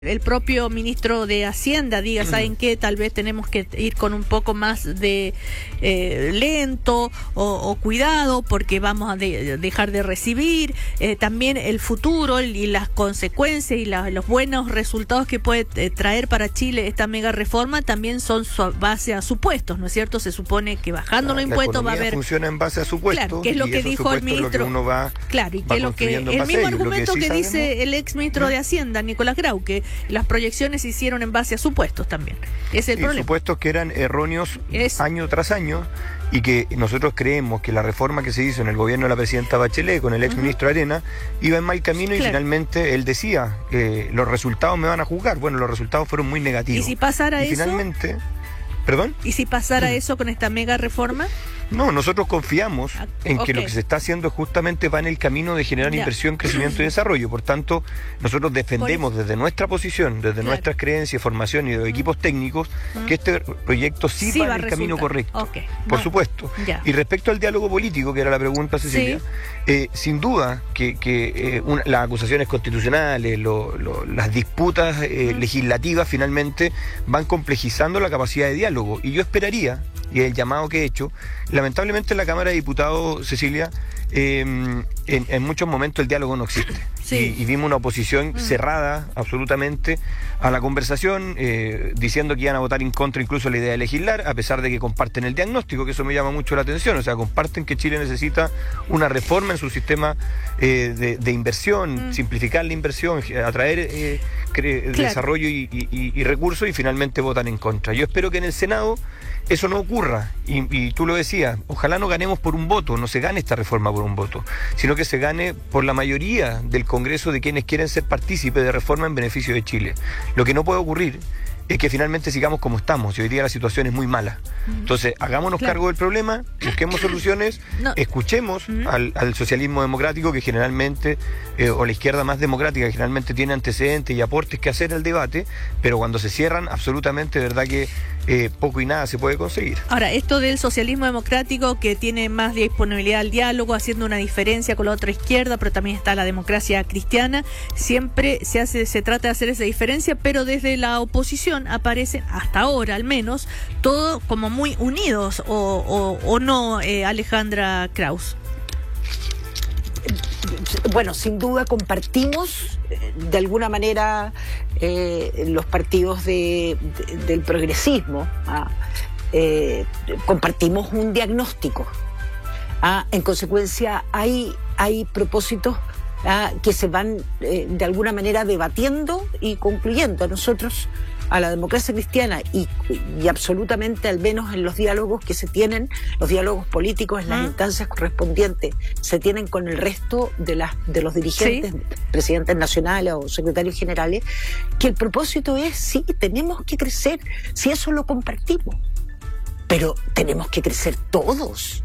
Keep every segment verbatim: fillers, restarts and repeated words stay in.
el propio ministro de Hacienda diga, ¿saben qué? Tal vez tenemos que ir con un poco más de eh, lento o, o cuidado porque vamos a de, dejar de recibir. Eh, también el futuro y las consecuencias y la, los buenos resultados que puede eh, traer para Chile esta mega reforma también son su base a supuestos, ¿no es cierto? Se supone que bajando los impuestos va a haber... funciona en base a supuestos. Claro, que es lo que dijo el ministro. Es lo que uno va, claro, y va que lo que el mismo ello. argumento que, sí que dice sabemos, el ex ministro de Hacienda, Nicolás Grau, que las proyecciones se hicieron en base a supuestos también. Ese es el sí, problema. Supuestos que eran erróneos es... año tras año y que nosotros creemos que la reforma que se hizo en el gobierno de la presidenta Bachelet con el ex ministro uh-huh. Arena iba en mal camino claro. Y finalmente él decía, eh, los resultados me van a juzgar. Bueno, los resultados fueron muy negativos. ¿Y si pasara y eso? Finalmente... ¿Perdón? ¿Y si pasara eso con esta mega reforma? No, nosotros confiamos en okay. que lo que se está haciendo justamente va en el camino de generar ya. inversión, crecimiento y desarrollo. Por tanto, nosotros defendemos desde nuestra posición, desde claro. nuestras creencias, formación y de los equipos técnicos, mm. que este proyecto sí, sí va, va en el camino correcto. Okay. Por no. supuesto. Ya. Y respecto al diálogo político, que era la pregunta, Cecilia, sí. eh, sin duda que, que eh, una, las acusaciones constitucionales, lo, lo, las disputas eh, mm. legislativas finalmente van complejizando la capacidad de diálogo. Y yo esperaría, y el llamado que he hecho, lamentablemente en la Cámara de Diputados, Cecilia, eh, en, en muchos momentos el diálogo no existe. Sí. Y, y vimos una oposición mm. cerrada absolutamente a la conversación, eh, diciendo que iban a votar en contra incluso la idea de legislar, a pesar de que comparten el diagnóstico, que eso me llama mucho la atención. O sea, comparten que Chile necesita una reforma en su sistema eh, de, de inversión, mm. simplificar la inversión, atraer eh, claro. desarrollo y, y, y recursos, y finalmente votan en contra. Yo espero que en el Senado eso no ocurra, y, y tú lo decías, ojalá no ganemos por un voto, no se gane esta reforma por un voto, sino que se gane por la mayoría del Congreso de quienes quieren ser partícipes de reforma en beneficio de Chile. Lo que no puede ocurrir es que finalmente sigamos como estamos, y hoy día la situación es muy mala. Entonces, hagámonos claro. cargo del problema, busquemos soluciones, no. escuchemos uh-huh. al, al socialismo democrático, que generalmente, eh, o la izquierda más democrática, que generalmente tiene antecedentes y aportes que hacer al debate, pero cuando se cierran, absolutamente, de verdad que eh, poco y nada se puede conseguir. Ahora, esto del socialismo democrático, que tiene más disponibilidad al diálogo, haciendo una diferencia con la otra izquierda, pero también está la democracia cristiana, siempre se hace, se trata de hacer esa diferencia, pero desde la oposición aparecen, hasta ahora al menos, todo como muy unidos, o, o, o no, eh, Alejandra Kraus. Bueno, sin duda compartimos de alguna manera eh, los partidos de, de, del progresismo, ¿ah? eh, compartimos un diagnóstico. ¿Ah? En consecuencia, hay, hay propósitos ¿ah? que se van eh, de alguna manera debatiendo y concluyendo. A nosotros, a la democracia cristiana, y, y absolutamente, al menos en los diálogos que se tienen, los diálogos políticos en las ¿Ah? instancias correspondientes, se tienen con el resto de, las, de los dirigentes, ¿sí? presidentes nacionales o secretarios generales, que el propósito es, sí, tenemos que crecer, si eso lo compartimos, pero tenemos que crecer todos.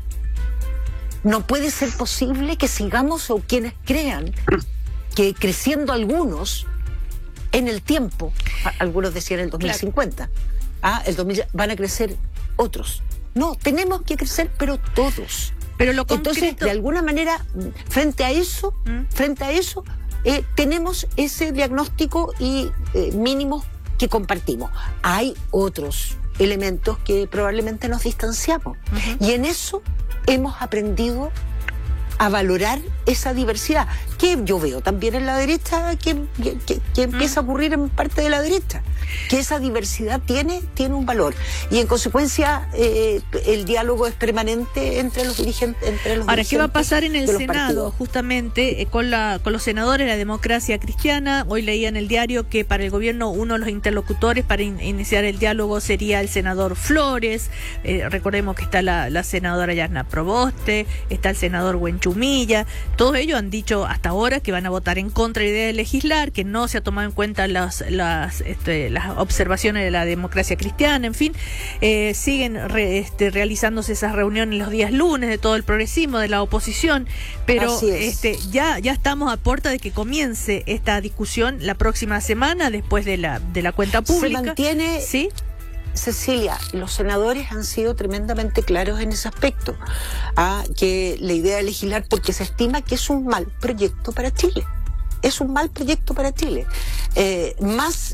No puede ser posible que sigamos, o quienes crean que creciendo algunos en el tiempo, algunos decían el dos mil cincuenta, claro. ah, el dos mil, van a crecer otros. No, tenemos que crecer, pero todos. Pero lo concreto... Entonces, de alguna manera, frente a eso, ¿Mm? frente a eso, eh, tenemos ese diagnóstico y eh, mínimos que compartimos. Hay otros elementos que probablemente nos distanciamos. Uh-huh. Y en eso hemos aprendido a valorar esa diversidad, que yo veo también en la derecha, que, que, que, que empieza a ocurrir en parte de la derecha, que esa diversidad tiene, tiene un valor, y en consecuencia eh, el diálogo es permanente entre los dirigentes. Entre los Ahora, ¿qué va a pasar en el Senado? Partidos. Justamente eh, con, la, con los senadores de la democracia cristiana. Hoy leía en el diario que para el gobierno uno de los interlocutores para in, iniciar el diálogo sería el senador Flores. Eh, recordemos que está la, la senadora Yarna Proboste, está el senador Huenchumilla. Todos ellos han dicho hasta ahora que van a votar en contra de la idea de legislar, que no se ha tomado en cuenta las, las, este, las observaciones de la democracia cristiana, en fin. Eh, siguen re, este, realizándose esas reuniones los días lunes de todo el progresismo, de la oposición, pero este, ya, ya estamos a puerta de que comience esta discusión la próxima semana, después de la, de la cuenta pública. Se mantiene... ¿Sí? Cecilia, los senadores han sido tremendamente claros en ese aspecto, a que la idea de legislar, porque se estima que es un mal proyecto para Chile. es un mal proyecto para Chile. Eh, más